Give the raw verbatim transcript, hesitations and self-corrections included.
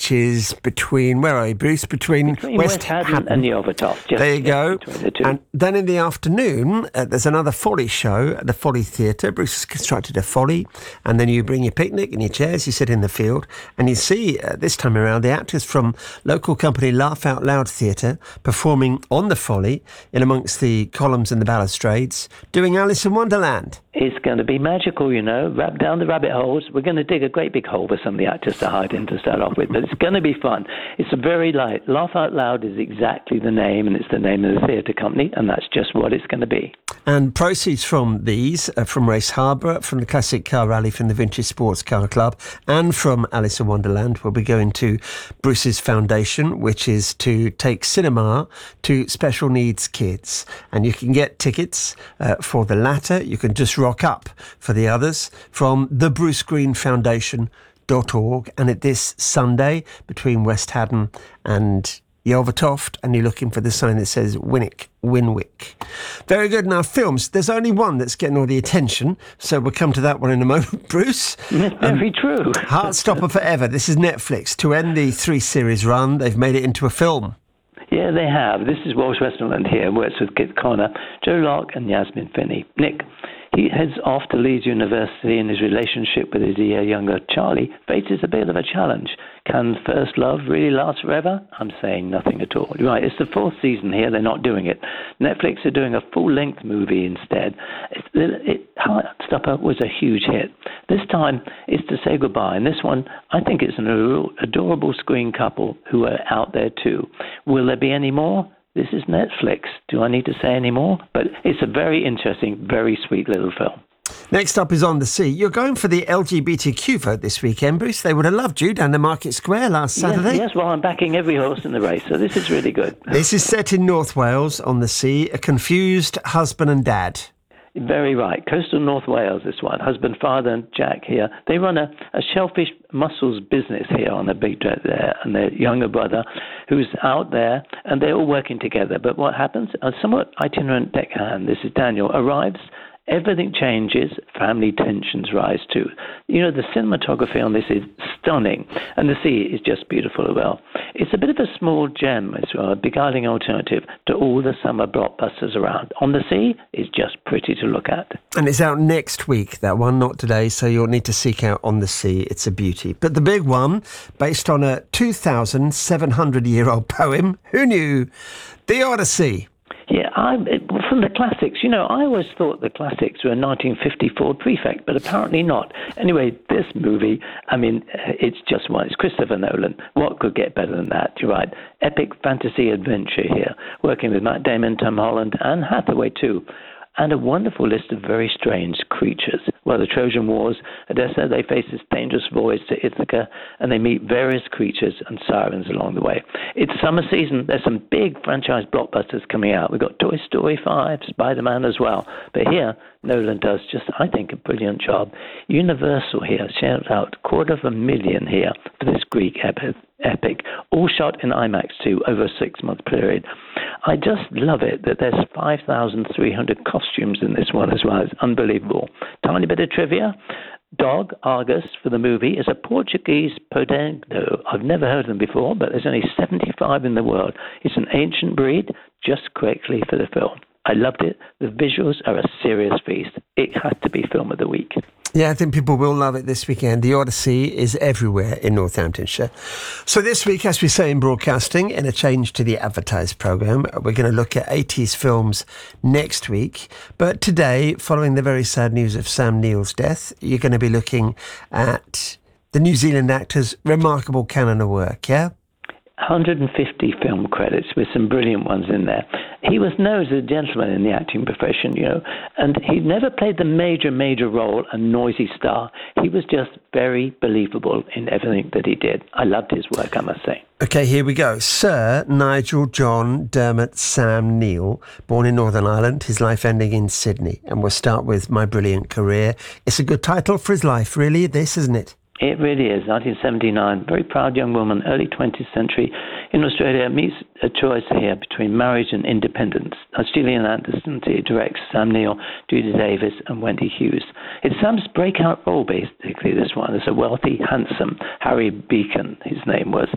which is between, where are you, Bruce? Between, between West, West Haddon, Haddon and Yelvertoft. Just, there you go. The two. And then in the afternoon, uh, there's another Folly show at the Folly Theatre. Bruce has constructed a Folly, and then you bring your picnic and your chairs, you sit in the field, and you see, uh, this time around, the actors from local company Laugh Out Loud Theatre performing on the Folly in amongst the columns and the balustrades, doing Alice in Wonderland. It's going to be magical, you know, wrap down the rabbit holes. We're going to dig a great big hole for some of the actors to hide in to start off with, but it's going to be fun. It's a very light. Laugh Out Loud is exactly the name, and it's the name of the theatre company, and that's just what it's going to be. And proceeds from these, uh, from Race Harbour, from the Classic Car Rally, from the Vintage Sports Car Club, and from Alice in Wonderland, will be going to Bruce's foundation, which is to take cinema to special needs kids. And you can get tickets uh, for the latter. You can just rock up for the others from the Bruce Green Foundation dot org, and it this Sunday between West Haddon and Yelvertoft, and you're looking for the sign that says Winwick, Winwick. Very good. Now, films, there's only one that's getting all the attention, so we'll come to that one in a moment, Bruce. That's um, very true. Heartstopper Forever. This is Netflix. To end the three-series run, they've made it into a film. Yeah, they have. This is Walsh Westmoreland here, works with Kit Connor, Joe Locke and Yasmin Finney. Nick, he heads off to Leeds University, and his relationship with his year younger Charlie faces a bit of a challenge. Can first love really last forever? I'm saying nothing at all. Right, it's the fourth season here. They're not doing it. Netflix are doing a full-length movie instead. It, it, Heartstopper was a huge hit. This time, it's to say goodbye. And this one, I think it's an adorable screen couple who are out there too. Will there be any more? This is Netflix. Do I need to say any more? But it's a very interesting, very sweet little film. Next up is On the Sea. You're going for the L G B T Q vote this weekend, Bruce. They would have loved you down the Market Square last Saturday. Yes, yes, well, I'm backing every horse in the race, so this is really good. This is set in North Wales, on the sea, a confused husband and dad. Very right. Coastal North Wales, this one. Husband, father, and Jack here. They run a, a shellfish mussels business here on a big jet there, and their younger brother, who's out there, and they're all working together. But what happens? A somewhat itinerant deckhand, this is Daniel, arrives. Everything changes, family tensions rise too. You know, the cinematography on this is stunning, and the sea is just beautiful as well. It's a bit of a small gem as well, a beguiling alternative to all the summer blockbusters around. On the Sea is just pretty to look at. And it's out next week, that one, not today, so you'll need to seek out On the Sea. It's a beauty. But the big one, based on a two thousand seven hundred year old poem, who knew? The Odyssey. Yeah, I, from the classics, you know, I always thought the classics were a nineteen fifty Ford Prefect, but apparently not. Anyway, this movie, I mean, it's just one. It's Christopher Nolan. What could get better than that? You're right. Epic fantasy adventure here, working with Matt Damon, Tom Holland, and Hathaway too. And a wonderful list of very strange creatures. Well, the Trojan Wars, Odessa, they face this dangerous voyage to Ithaca, and they meet various creatures and sirens along the way. It's summer season. There's some big franchise blockbusters coming out. We've got Toy Story five, Spider-Man as well. But here, Nolan does just, I think, a brilliant job. Universal here, shout out, quarter of a million here for this Greek epic. Epic, all shot in IMAX too, over a six-month period. I just love it that there's five thousand three hundred costumes in this one as well. It's unbelievable. Tiny bit of trivia. Dog, Argus, for the movie, is a Portuguese podengo. I've never heard of them before, but there's only seventy-five in the world. It's an ancient breed, just correctly for the film. I loved it. The visuals are a serious feast. It has to be Film of the Week. Yeah, I think people will love it this weekend. The Odyssey is everywhere in Northamptonshire. So this week, as we say in broadcasting, in a change to the advertised programme, we're going to look at eighties films next week. But today, following the very sad news of Sam Neill's death, you're going to be looking at the New Zealand actor's remarkable canon of work, yeah? one hundred fifty film credits with some brilliant ones in there. He was known as a gentleman in the acting profession, you know, and he never played the major, major role, a noisy star. He was just very believable in everything that he did. I loved his work, I must say. OK, here we go. Sir Nigel John Dermot Sam Neill, born in Northern Ireland, his life ending in Sydney. And we'll start with My Brilliant Career. It's a good title for his life, really, this, isn't it? It really is. nineteen seventy-nine, very proud young woman, early twentieth century in Australia, meets a choice here between marriage and independence. As Gillian Anderson directs Sam Neill, Judy Davis and Wendy Hughes. It's Sam's breakout role, basically, this one, as a wealthy, handsome Harry Beacon, his name was.